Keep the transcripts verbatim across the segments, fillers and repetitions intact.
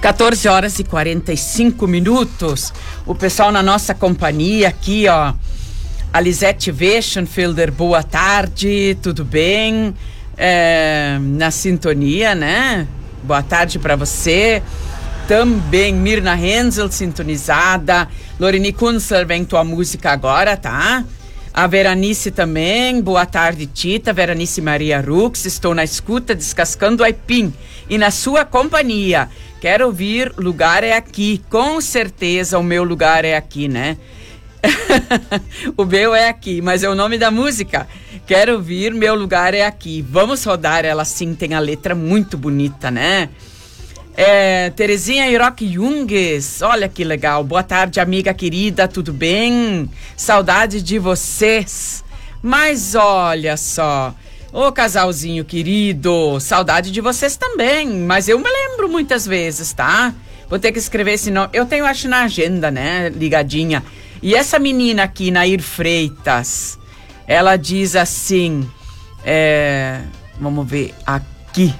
quatorze horas e quarenta e cinco minutos. O pessoal na nossa companhia aqui, ó. A Lisete Weschenfelder, boa tarde, tudo bem? É, na sintonia, né? Boa tarde para você. Também Mirna Hensel, sintonizada. Loreni Kunzler, vem tua música agora, tá? A Veranice também, boa tarde, Tita. Veranice Maria Rux, estou na escuta, descascando aipim. E na sua companhia, quero ouvir Lugar é Aqui. Com certeza o meu lugar é aqui, né? O meu é aqui, mas é o nome da música. Quero ouvir Meu Lugar é Aqui. Vamos rodar ela sim, tem a letra muito bonita, né? É, Terezinha Iroque Junges, olha que legal. Boa tarde, amiga querida, tudo bem? Saudade de vocês. Mas olha só, ô casalzinho querido, saudade de vocês também. Mas eu me lembro muitas vezes, tá? Vou ter que escrever esse nome. Eu tenho, acho, na agenda, né? Ligadinha. E essa menina aqui, Nair Freitas, ela diz assim, é, vamos ver aqui.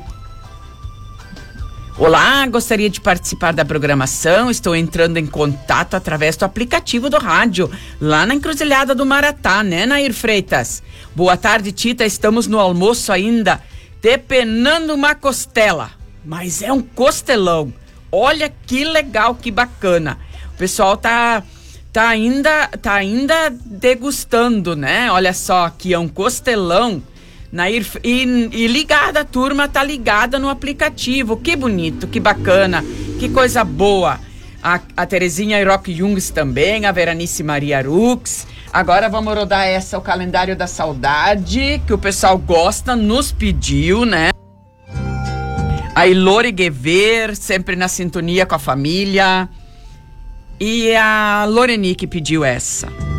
Olá, gostaria de participar da programação, estou entrando em contato através do aplicativo do rádio, lá na Encruzilhada do Maratá, né, Nair Freitas? Boa tarde, Tita, estamos no almoço ainda, depenando uma costela, mas é um costelão, olha que legal, que bacana, o pessoal tá, tá, ainda, tá ainda degustando, né, olha só, aqui é um costelão. Nair, e, e ligada, a turma tá ligada no aplicativo, que bonito, que bacana, que coisa boa. A, a Terezinha Iroque Jungs também, a Veranice Maria Rux. Agora vamos rodar essa, o calendário da saudade, que o pessoal gosta, nos pediu, né? A Ilore Guever, sempre na sintonia com a família. E a Loreni que pediu essa.